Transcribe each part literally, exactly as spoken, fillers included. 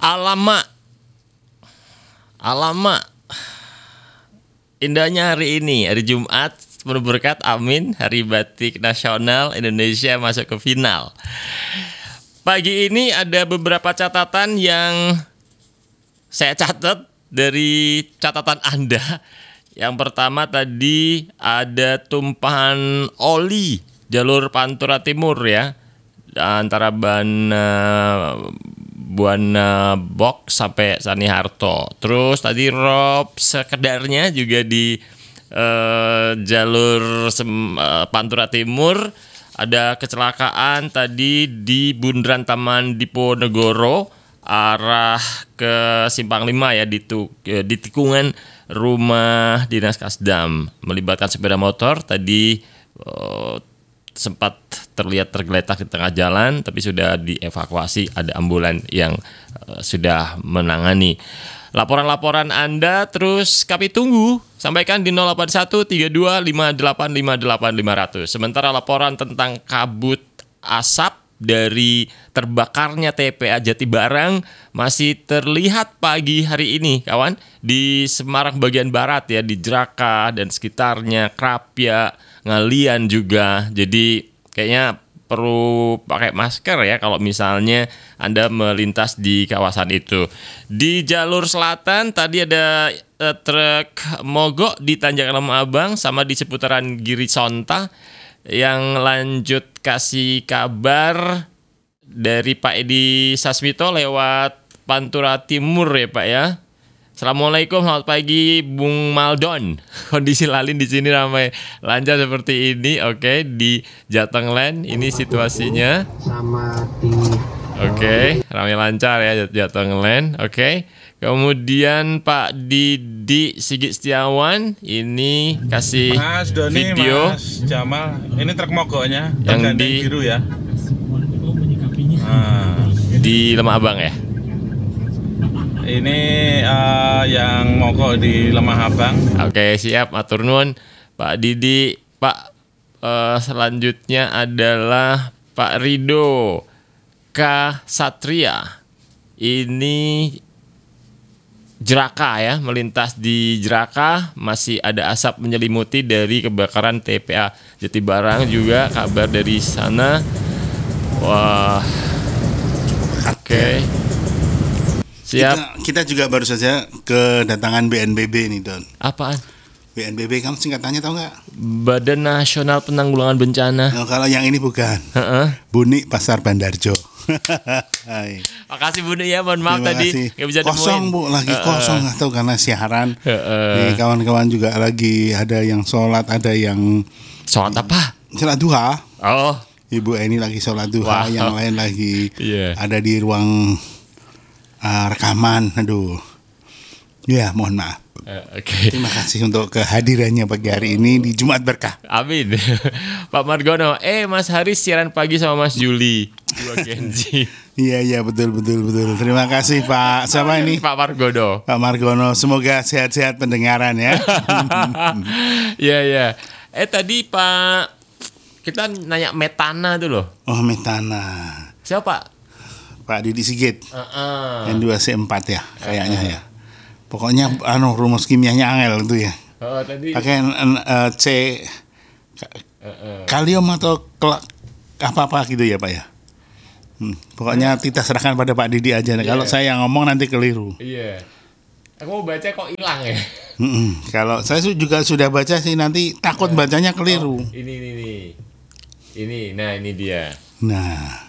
Alamak, alamak. Indahnya hari ini, hari Jumat, penuh berkat, amin. Hari Batik Nasional Indonesia masuk ke final. Pagi ini ada beberapa catatan yang saya catat dari catatan Anda. Yang pertama tadi ada tumpahan oli jalur Pantura Timur ya, antara Bana Buana Box sampai Saniharto. Terus tadi rob sekedarnya juga di uh, jalur sem, uh, Pantura Timur. Ada kecelakaan tadi di Bundaran Taman Diponegoro arah ke Simpang lima ya, di, tu, di tikungan rumah Dinas Kasdam, melibatkan sepeda motor. Tadi uh, sempat terlihat tergeletak di tengah jalan, tapi sudah dievakuasi, ada ambulan yang uh, sudah menangani. Laporan-laporan Anda terus kami tunggu, sampaikan di nol delapan satu tiga dua lima delapan lima delapan lima nol nol. Sementara laporan tentang kabut asap dari terbakarnya T P A Jatibarang masih terlihat pagi hari ini, kawan, di Semarang bagian barat ya, di Jeraka dan sekitarnya, Krapia, Ngalian juga. Jadi kayaknya perlu pakai masker ya kalau misalnya Anda melintas di kawasan itu. Di jalur selatan tadi ada uh, truk mogok di Tanjung Lama Abang sama di seputaran Giri Sonta. Yang lanjut kasih kabar dari Pak Edi Sasmito lewat Pantura Timur ya Pak ya. Assalamualaikum, selamat pagi Bung Maldon. Kondisi lalin di sini ramai lancar seperti ini. Oke, di Jateng Land ini situasinya. Sama di Oke, ramai lancar ya Jateng Land. Oke. Kemudian Pak Didi Sigit Setiawan ini kasih Mas Doni, video Mas Jamal. Ini truk mogoknya yang di biru ya. Nah, di Lemah Abang ya. Ini uh, yang mogok di Lemah Abang. Oke, siap, matur nuwun Pak Didi. Pak, uh, selanjutnya adalah Pak Rido K. Satria. Ini Jeraka ya, melintas di Jeraka, masih ada asap menyelimuti dari kebakaran T P A Jatibarang juga, kabar dari sana. Wah, oke. Okay. Siap. Kita, kita juga baru saja kedatangan B N P B nih Don. Apaan? B N P B kamu singkatannya tahu nggak? Badan Nasional Penanggulangan Bencana. Nah, kalau yang ini bukan. Uh-uh. Buni Pasar Bandarjo. Makasih Buni ya, mohon maaf Terima tadi kasih. Gak bisa kosong nemuin. Bu, lagi Uh-uh. kosong atau karena siaran. Uh-uh. Nih, kawan-kawan juga lagi ada yang sholat, ada yang sholat apa? Sholat duha. Oh, Ibu Eni lagi sholat duha, wow. Yang lain lagi yeah. ada di ruang uh, rekaman. Aduh, ya mohon maaf. Uh, Oke. Okay. Terima kasih untuk kehadirannya pagi hari ini di Jumat Berkah. Amin. Pak Margono, eh Mas Haris siaran pagi sama Mas Juli. Dua Genji. Iya iya betul betul betul. Terima kasih Pak. Siapa ini? Pak Margono. Pak Margono. Semoga sehat-sehat pendengaran ya. Iya iya. Eh tadi Pak, kita nanya Metana tuh loh. Oh Metana. Siapa Pak? Pak Didi Sigit. Uh-uh. N dua C empat ya kayaknya uh-uh. ya. Pokoknya anu rumus kimianya angel itu ya. Oh tadi. Pakai uh, C uh-uh. kalium atau kelak apa-apa gitu ya Pak ya. Hmm, pokoknya kita serahkan pada Pak Didi aja. Yeah. Kalau saya yang ngomong nanti keliru. Iya. Yeah. Aku mau baca kok hilang ya. Mm-mm. Kalau saya juga sudah baca sih, nanti takut nah. bacanya keliru. Oh, ini ini ini. Ini, nah ini dia. Nah,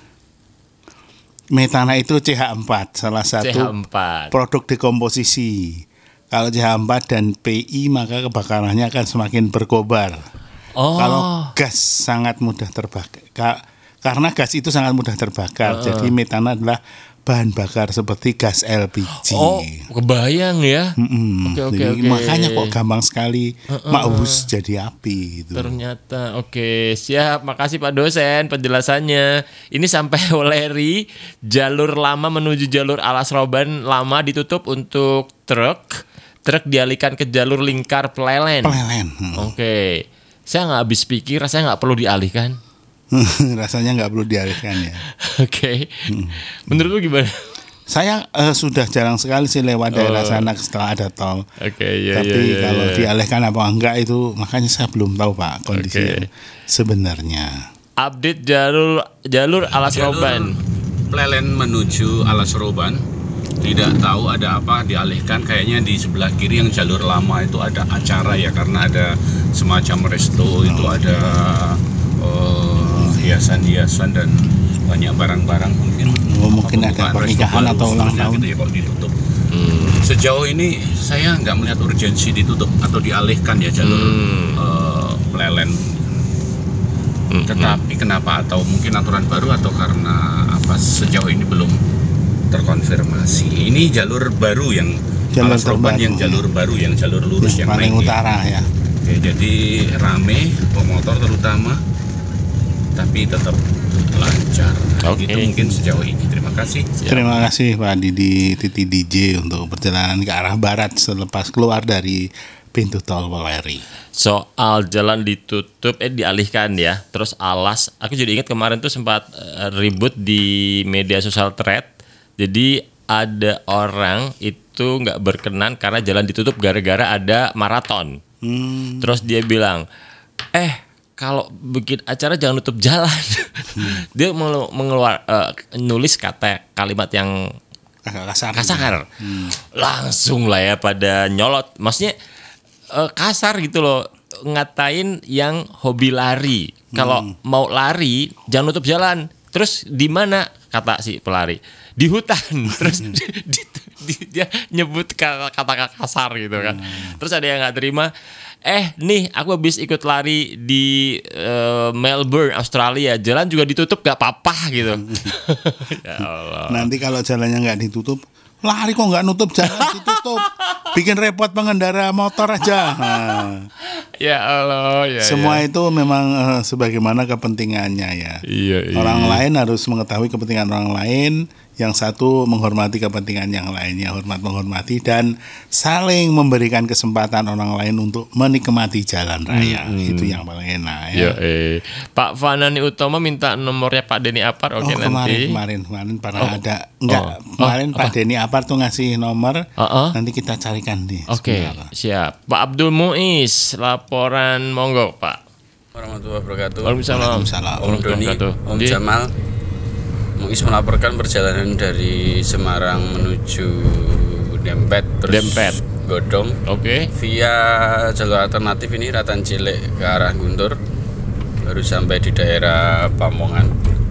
Metana itu C H empat, salah satu C H empat. Produk dekomposisi. Kalau C H empat dan P I maka kebakarannya akan semakin berkobar. Oh. Kalau gas sangat mudah terbakar. Ka- karena gas itu sangat mudah terbakar. Uh. Jadi metana adalah bahan bakar seperti gas L P G. Oh, kebayang ya. Oke oke oke. Makanya kok gampang sekali uh-uh. maus jadi api itu. Ternyata oke, okay. Siap. Makasih Pak dosen penjelasannya. Ini sampai Weleri, jalur lama menuju jalur Alas Roban lama ditutup untuk truk. Truk dialihkan ke jalur lingkar Plelen. Plelen. Hmm. Oke. Okay. Saya nggak habis pikir, rasanya nggak perlu dialihkan. Rasanya nggak perlu dialihkan ya. Oke. Okay. Hmm. Menurut lu gimana? Saya uh, sudah jarang sekali sih lewat daerah Oh. sana setelah ada tol. Oke, iya, Tapi iya, iya, kalau iya. dialihkan apa enggak itu makanya saya belum tahu Pak kondisi Oke. yang sebenarnya. Update jalur jalur Alas Jalur Roban. Plelen menuju Alas Roban, tidak tahu ada apa dialihkan. Kayaknya di sebelah kiri yang jalur lama itu ada acara ya, karena ada semacam resto, itu ada eh, hiasan-hiasan dan banyak barang-barang mungkin. Oh, mungkin ada Pembukaan pernikahan resto atau baru, ulang seterusnya tahun. gitu ya, kok ditutup. Hmm. Sejauh ini saya nggak melihat urgensi ditutup atau dialihkan ya jalur Hmm. eh, Plelen. Hmm, Tetapi kenapa, atau mungkin aturan baru atau karena apa, sejauh ini belum terkonfirmasi. Ini jalur baru yang Jalur Alas Roban terbaru, yang jalur baru, yang jalur lurus Yang yang paling naik ya. utara ya. Oke, jadi rame pemotor terutama, tapi tetap lancar. Oke. Itu mungkin sejauh ini. Terima kasih. Terima kasih Pak Didi Titi D J untuk perjalanan ke arah barat selepas keluar dari pintu tol Weleri. Soal jalan ditutup eh dialihkan ya. Terus Alas, aku jadi ingat kemarin tuh sempat eh, ribut di media sosial thread. Jadi ada orang itu nggak berkenan karena jalan ditutup gara-gara ada maraton. Hmm. Terus dia bilang, eh kalau bikin acara jangan tutup jalan. Dia mengelu- mengeluar eh, nulis kata kalimat yang Agak kasar. kasar. Langsung lah ya pada nyolot. Maksudnya eh, kasar gitu loh, ngatain yang hobi lari. Kalau mau lari jangan nutup jalan. Terus di mana kata si pelari? Di hutan. Terus di, di- di- dia nyebut kata-kata kasar gitu kan. Terus ada yang nggak terima. Eh nih aku habis ikut lari di eh, Melbourne, Australia. Jalan juga ditutup gak apa-apa gitu. Ya Allah. Nanti kalau jalannya nggak ditutup, lari kok nggak nutup jalan ditutup, bikin repot pengendara motor aja. Nah, Ya Allah. Ya, semua ya. itu memang eh, sebagaimana kepentingannya ya. Iya, iya. Orang lain harus mengetahui kepentingan orang lain. Yang satu menghormati kepentingan yang lainnya, hormat menghormati dan saling memberikan kesempatan orang lain untuk menikmati jalan raya. Itu yang paling enak ya. Ya, eh. Pak Fanani Utomo minta nomornya Pak Denny Apar. Oke Oh, nanti. kemarin kemarin kemarin pernah Oh. ada enggak Oh. kemarin Oh, Pak apa? Denny Apar tuh ngasih nomor. Uh-uh. Nanti kita carikan nih. Oke, sebentar. siap. Pak Abdul Muiz, laporan monggo Pak. Warahmatullahi wabarakatuh. Waalaikumsalam. Waalaikumsalam. Om Doni, Wabarakatuh. Om Di- Jamal. Muiz melaporkan perjalanan dari Semarang menuju Dempet terus Dempet. Godong Oke. via jalur alternatif ini Ratan Cilik ke arah Guntur, baru sampai di daerah Pamongan.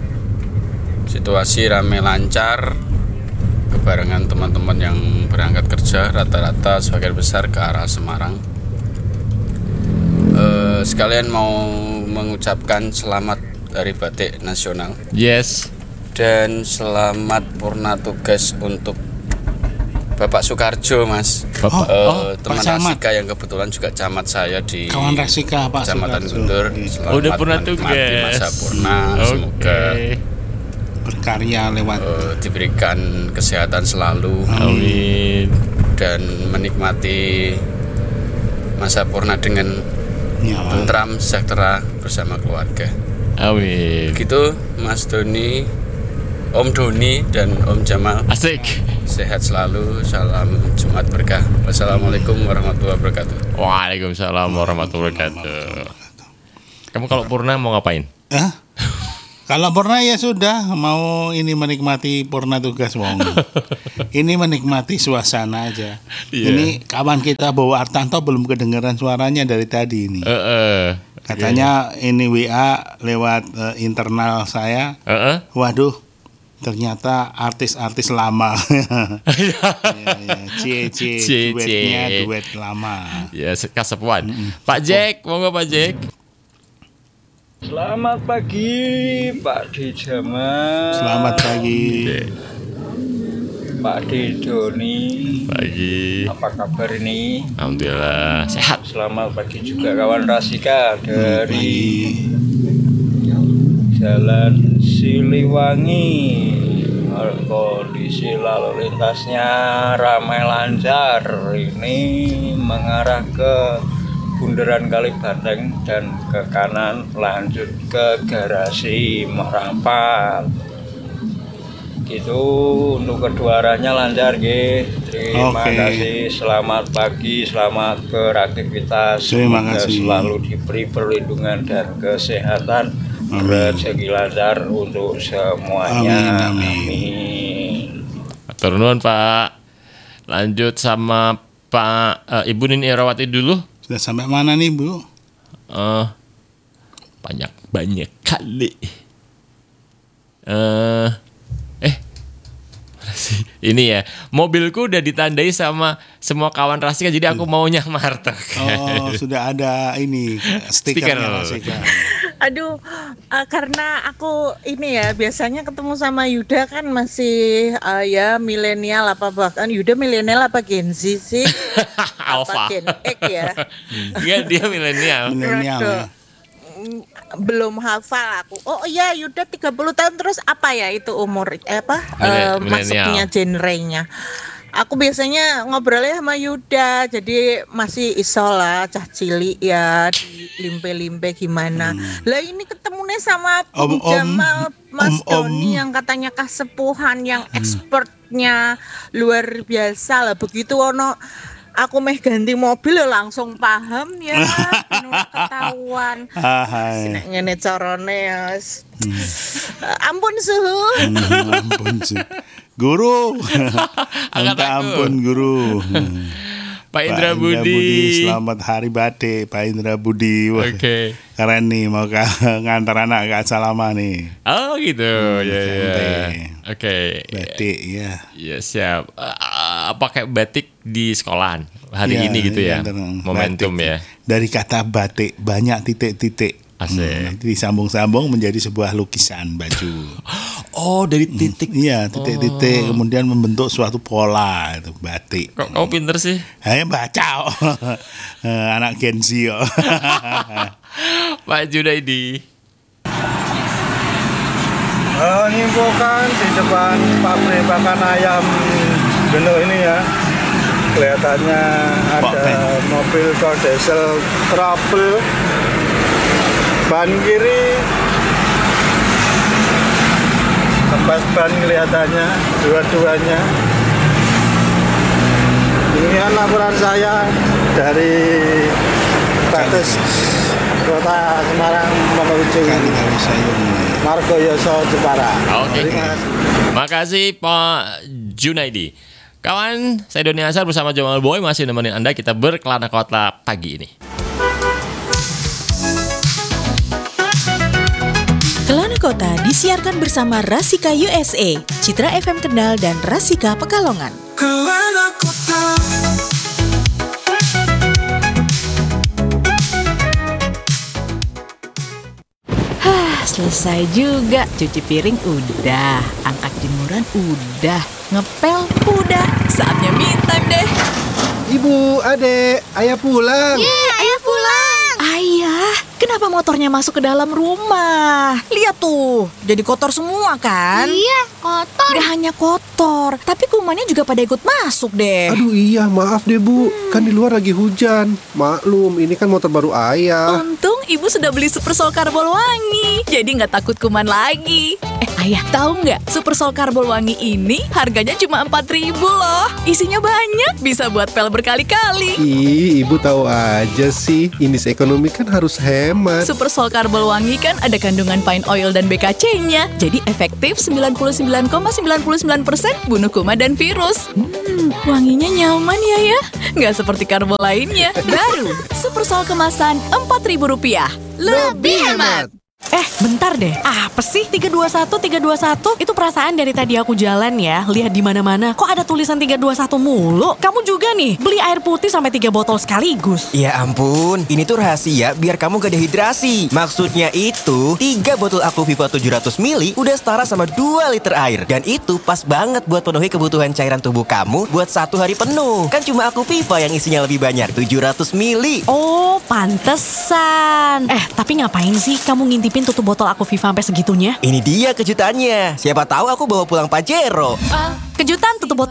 Situasi ramai lancar, kebarengan teman-teman yang berangkat kerja rata-rata sebagian besar ke arah Semarang. Eh, sekalian mau mengucapkan selamat Hari Batik Nasional Yes. dan selamat purna tugas untuk Bapak Soekarjo, Mas. Bapak. Eh, Oh, teman Pak Camat. Rasika yang kebetulan juga camat saya di Kawan Rasika Pak Kecamatan Soekarjo. Guntur. Iya. Selamat Udah purna menikmati tugas. masa purna. Oke. Semoga Berkarya lewat eh, diberikan kesehatan selalu Amin. dan menikmati masa purna dengan nyawa. tentram, sejahtera bersama keluarga. Amin. Begitu Mas Doni, Om Doni dan Om Jamal. Asik. Sehat selalu, salam Jumat berkah. Wassalamualaikum warahmatullahi wabarakatuh. Waalaikumsalam warahmatullahi wabarakatuh. Kamu kalau purna mau ngapain? Hah? Kalau purna ya sudah, mau ini menikmati purna tugas wong. Ini menikmati suasana aja. Iya. Ini kawan kita Bowo Artanto belum kedengeran suaranya dari tadi ini. Heeh. Katanya ini W A lewat eh, internal saya. Heeh. Waduh, ternyata artis-artis lama. ya, ya. C C C C. duetnya duet lama. Ya, kasepuan. Pak Jack, monggo Pak Jack. Selamat pagi Pak D Jamal. Selamat pagi. Pak D Doni. Pagi. Apa kabar ini? Alhamdulillah sehat. Selamat pagi juga kawan Rasika dari Jalan Siliwangi. Kondisi lalu lintasnya ramai lancar. Ini mengarah ke Bundaran Kalibanteng dan ke kanan lanjut ke garasi Merapat. Itu untuk kedua arahnya lancar nggih. Terima Oke. kasih. Selamat pagi, selamat beraktivitas. Terima Semoga kasih. selalu diberi perlindungan dan kesehatan. Rezeki lancar untuk semuanya. Amin, amin. Amin. Matur nuwun, Pak. Lanjut sama Pak eh, Ibu Nini Erawati dulu. Sudah sampai mana nih, Bu? Eh banyak banyak kali. Eh eh mana sih? Ini ya, mobilku udah ditandai sama semua kawan Rasika, jadi aku mau nyamar tuh. Oh, sudah ada ini stikernya Stiker. Rasika. Aduh, uh, karena aku ini ya biasanya ketemu sama Yuda kan masih uh, ya milenial apa bahkan Yuda milenial apa Gen Z sih? Alpha. Apa Gen X ya? Enggak, dia milenial. Milenial ya. Mm, belum hafal aku. Oh iya, Yuda tiga puluh tahun terus apa ya itu umur eh, apa Mile- eh, milenial. masuknya genrenya. Aku biasanya ngobrolnya sama Yuda, jadi masih iso lah cah cilik ya di limpe-limpe gimana. Lah ini ketemunya sama Om- Bung om- Jamal, Mas om- om. Doni yang katanya kasepuhan yang expertnya luar biasa lah. Begitu ono aku meh ganti mobil ya langsung paham ya, penuh ketahuan. Ah, hai. Nek ngene carane ya. s- Eh, ampun suhu. Hmm, ampun sih. Guru. Angkat Minta aku. ampun guru. Hmm. Pak Indra Budi. Selamat Hari Batik Pak Indra Budi. Wah, Oke. keren nih mau ke, ngantar anak ke Asalama nih. Oh gitu. Ya ya. santai. Oke. Batik ya. Ya siap. Eh, pakai batik di sekolahan hari Ya, ini gitu ya. ngantar Momentum batik. ya. Dari kata batik banyak titik-titik. Asik. Hmm, nanti disambung-sambung menjadi sebuah lukisan baju. Oh, dari titik. Iya, titik-titik kemudian membentuk suatu pola itu batik. Kok kamu pinter sih? Hanya baca oh. Eh, anak Gen Z oh. Pak Junaidi. Eh, nyimpulkan di depan pabrik pakan ayam Beno ini ya, kelihatannya Pak ada Ben. mobil kok diesel trouble, ban kiri kempes ban kelihatannya dua-duanya. Demikian laporan saya dari Batis Kota Semarang menuju Kali-kali sayung. Margoyoso Jepara. Oke. Terima kasih. Makasih Pak Junaidi. Kawan, saya Doni Azhar bersama Jamal Boy masih nemenin Anda kita berkelana kota pagi ini. Kelana Kota disiarkan bersama Rasika U S A, Citra F M Kendal dan Rasika Pekalongan. Kelana Kota. Hah, selesai juga. Cuci piring udah, angkat jemuran udah, ngepel udah. Saatnya me time deh. Ibu, adek, ayah pulang. Ayah pulang. Ayah, kenapa motornya masuk ke dalam rumah? Lihat tuh, jadi kotor semua kan? Iya, kotor. Gak hanya kotor, tapi kumannya juga pada ikut masuk deh. Aduh iya, maaf deh bu, kan di luar lagi hujan. Maklum, ini kan motor baru ayah. Untung ibu sudah beli Super Sol Karbol Wangi, jadi nggak takut kuman lagi. Eh ayah, tahu nggak? Super Sol Karbol Wangi ini harganya cuma empat ribu loh. Isinya banyak, bisa buat pel berkali-kali. Ih, ibu tahu aja sih, indeks ekonomi kan harus hemat. Super Sol Karbol Wangi kan ada kandungan pine oil dan B K C-nya, jadi efektif sembilan puluh sembilan koma sembilan puluh sembilan persen bunuh kuman dan virus. Hmm, wanginya nyaman ya ya, nggak seperti karbol lainnya. Baru Super Sol kemasan empat ribu rupiah. Lebih hemat. Eh, bentar deh. Apa sih tiga dua satu tiga dua satu? Itu perasaan dari tadi aku jalan ya, lihat di mana-mana. Kok ada tulisan tiga dua satu mulu? Kamu juga nih, beli air putih sampai tiga botol sekaligus. Ya ampun, ini tuh rahasia biar kamu gak dehidrasi. Maksudnya itu, tiga botol Aquaviva tujuh ratus mililiter udah setara sama dua liter air. Dan itu pas banget buat penuhi kebutuhan cairan tubuh kamu buat satu hari penuh. Kan cuma Aquaviva yang isinya lebih banyak, tujuh ratus mililiter. Oh, pantesan. Eh, tapi ngapain sih kamu ngintipin tutup botol Aquaviva sampai segitunya? Ini dia kejutannya. Siapa tahu aku bawa pulang Pajero. Kejutan tutup botol Aquaviva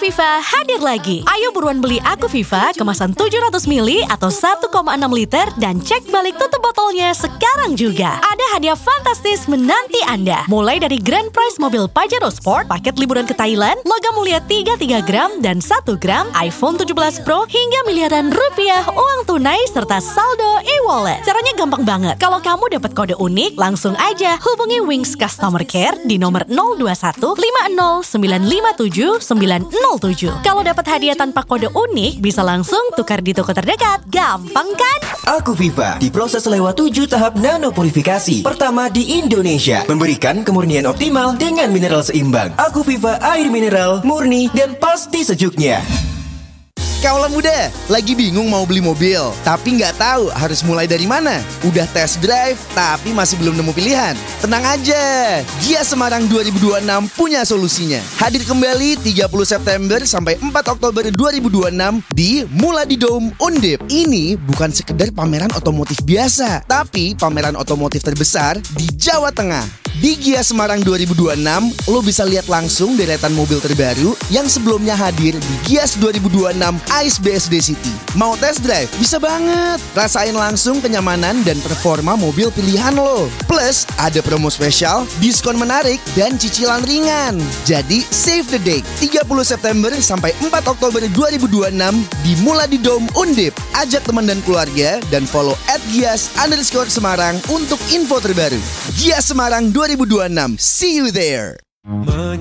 Viva hadir lagi. Ayo buruan beli Aku Viva kemasan tujuh ratus mililiter atau satu koma enam liter dan cek balik tutup botolnya sekarang juga. Ada hadiah fantastis menanti Anda. Mulai dari grand prize mobil Pajero Sport, paket liburan ke Thailand, logam mulia tiga puluh tiga gram dan satu gram, iPhone tujuh belas Pro, hingga miliaran rupiah uang tunai serta saldo e-wallet. Caranya gampang banget. Kalau kamu dapat kode unik, langsung aja hubungi Wings Customer Care di nomor nol dua satu lima nol sembilan lima tujuh sembilan nol tujuh. Kalau dapat hadiah tanpa kode unik, bisa langsung tukar di toko terdekat. Gampang kan? Aku Viva diproses lewat tujuh tahap nanopurifikasi pertama di Indonesia, memberikan kemurnian optimal dengan mineral seimbang. Aku Viva air mineral murni dan pasti sejuknya. Kaulah muda, lagi bingung mau beli mobil, tapi nggak tahu harus mulai dari mana. Udah test drive, tapi masih belum nemu pilihan. Tenang aja, Gia Semarang dua ribu dua puluh enam punya solusinya. Hadir kembali tiga puluh September sampai empat Oktober dua ribu dua puluh enam di Muladi Dome Undip. Ini bukan sekedar pameran otomotif biasa, tapi pameran otomotif terbesar di Jawa Tengah. Di Gia Semarang dua ribu dua puluh enam, lo bisa lihat langsung deretan mobil terbaru yang sebelumnya hadir di Gias dua ribu dua puluh enam Ice B S D City. Mau test drive? Bisa banget. Rasain langsung kenyamanan dan performa mobil pilihan lo. Plus, ada promo spesial, diskon menarik, dan cicilan ringan. Jadi, save the date. tiga puluh September sampai empat Oktober dua ribu dua puluh enam di Muladi Dome Undip. Ajak teman dan keluarga dan follow at Gias underscore Semarang untuk info terbaru. Gias Semarang dua ribu dua puluh enam. See you there.